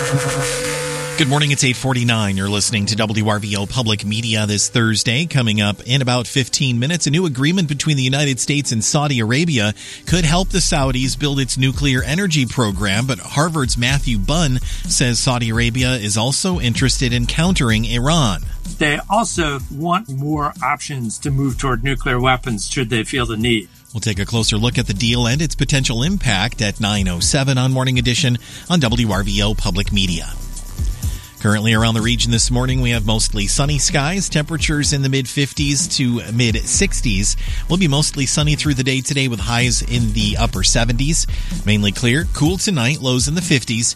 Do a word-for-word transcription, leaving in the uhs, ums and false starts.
Good morning, it's eight forty-nine. You're listening to W R V O Public Media this Thursday. Coming up in about fifteen minutes, a new agreement between the United States and Saudi Arabia could help the Saudis build its nuclear energy program, but Harvard's Matthew Bunn says Saudi Arabia is also interested in countering Iran. They also want more options to move toward nuclear weapons should they feel the need. We'll take a closer look at the deal and its potential impact at nine oh seven on Morning Edition on W R V O Public Media. Currently around the region this morning, we have mostly sunny skies. Temperatures in the mid-fifties to mid-sixties. Will be mostly sunny through the day today with highs in the upper seventies. Mainly clear, cool tonight, lows in the fifties.